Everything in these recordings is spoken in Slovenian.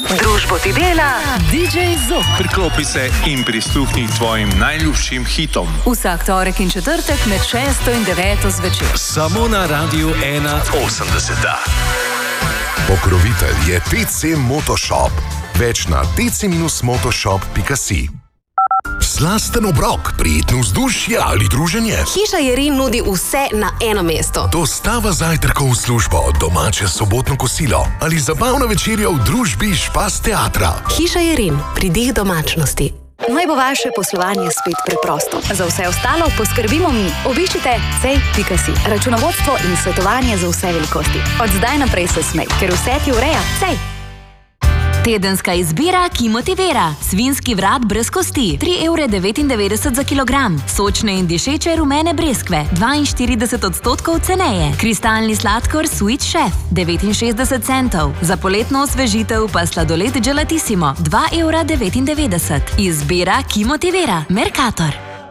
Družbo ti dela DJ Zok. Priklopi se in prisluhni tvojim najljubšim hitom. Vsak torek in četrtek med 6 in 9 zvečer. Samo na Radiu 1.80. Pokrovitelj je TC Motoshop. Več na tc-motoshop.si. Slasten obrok, prijetno vzdušje ali druženje. Hiša Jerin nudi vse na eno mesto. Dostava zajtrkov v službo, domače sobotno kosilo ali zabavna večerja v družbi Špas teatra. Hiša Jerin, pridih domačnosti. Naj bo vaše poslovanje spet preprosto. Za vse ostalo poskrbimo mi. Obiščite cej.si. Računovodstvo in svetovanje za vse velikosti. Od zdaj naprej se smej, ker vse ti ureja Cej. Tedenska izbira, ki motivira. Svinjski vrat brez kosti, 3,99 € za kilogram. Sočne in dišeče rumene breskve, 42% ceneje. Kristalni sladkor Sweet Chef, 69 centov. Za poletno osvežitev pa sladoled Gelatissimo, 2,99 €. Izbira, ki motivira. Mercator.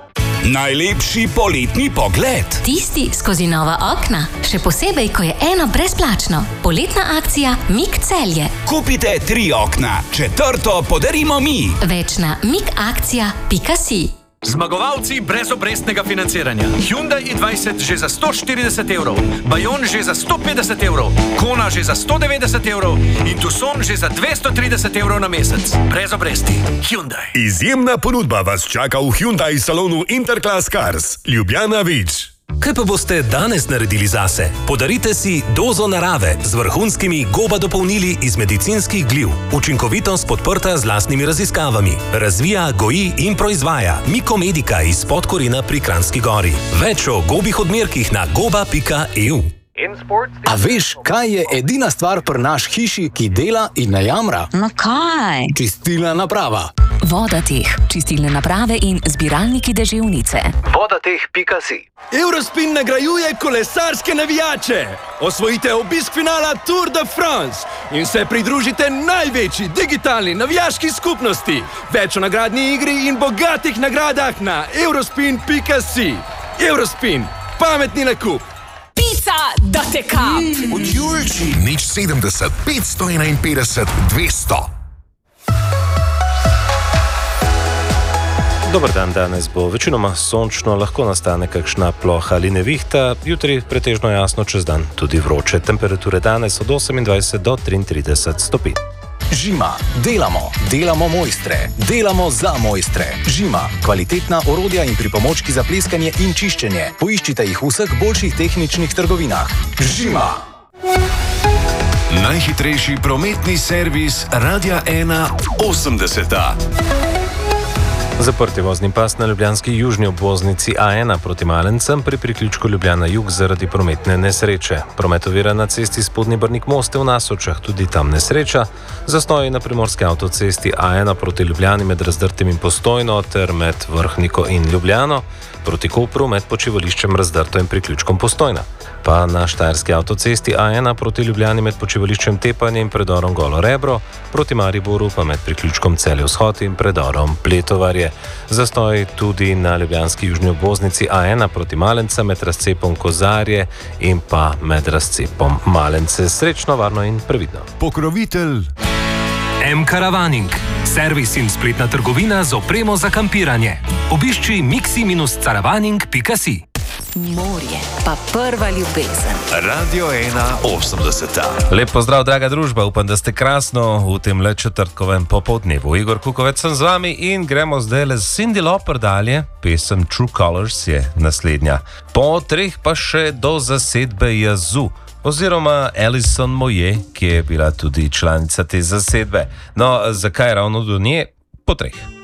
Najlepši poletni pogled. Tisti skozi nova okna. Še posebej, ko je eno brezplačno. Poletna akcija Mik Celje. Kupite 3 okna, 4. podarimo mi. Več na mikakcija.si. Zmagovalci brez obrestnega financiranja. Hyundai i20 že za 140 €, Bayon že za 150 €, Kona že za 190 € in Tucson že za 230 € na mesec. Brez obresti. Hyundai. Izjemna ponudba vas čaka v Hyundai salonu Interclass Cars. Ljubljana Vič. Kaj pa boste danes naredili zase? Podarite si dozo narave z vrhunskimi goba dopolnili iz medicinskih gliv. Učinkovitost podprta z lastnimi raziskavami. Razvija, goji in proizvaja Mikomedika iz Podkorina pri Kranjski Gori. Več o gobih odmerkih na goba.eu. A veš, kaj je edina stvar pri naš hiši, ki dela in ne jamra? No kaj? Čistilna naprava. Vodateh, čistilne naprave in zbiralniki deževnice. Vodateh.si. Eurospin nagrajuje kolesarske navijače. Osvojite obisk finala Tour de France in se pridružite največji digitalni navijaški skupnosti. Več o nagradni igri in bogatih nagradah na eurospin.si. Eurospin, pametni nakup. Pica da te kap. Od Julči. Nič 70, 551, 200. Dober dan, danes bo večinoma sončno, lahko nastane kakšna ploha ali nevihta, jutri pretežno jasno, čez dan tudi vroče. Temperature danes od 28 do 33 stopinj. Žima. Delamo mojstre. Delamo za mojstre. Žima. Kvalitetna orodja in pripomočki za pleskanje in čiščenje. Poiščite jih v vseh boljših tehničnih trgovinah. Žima. Najhitrejši prometni servis Radia 1.80. Zaprt je vozni pas na ljubljanski južni obvoznici A1 proti Malencem pri priključku Ljubljana jug zaradi prometne nesreče. Promet ovira na cesti Spodnji Brnik most v Nasočah, tudi tam nesreča. Zastoji na primorski avtocesti A1 proti Ljubljani med Razdrtim in Postojno ter med Vrhniko in Ljubljano, proti Kopru med počivališčem Razdrto in priključkom Postojna. Pa na štajerski avtocesti A1 proti Ljubljani med počivališčem Tepanje in predorom Golo Rebro, proti Mariboru pa med priključkom Celje vzhod in predorom Pletovarje. Zastoj tudi na ljubljanski južni obvoznici A1 proti Malence med razcepom Kozarje in pa med razcepom Malence. Srečno, varno in previdno. Pokrovitelj M-Caravaning. Servis in spletna trgovina z opremo za kampiranje. Obišči mixi-caravaning.si. Morje, pa prva ljubezen. Radio 1.80. Lep pozdrav, draga družba, upam, da ste krasno v tem le četrtkovem popoldnevu. Igor Kukovec sem z vami in gremo zdaj le z Cyndi Lauper dalje. Pesem True Colors je naslednja. Po 3 pa še do zasedbe Yazoo oziroma Alison Moje, ki je bila tudi članica te zasedbe. No, zakaj ravno do nje? Po 3.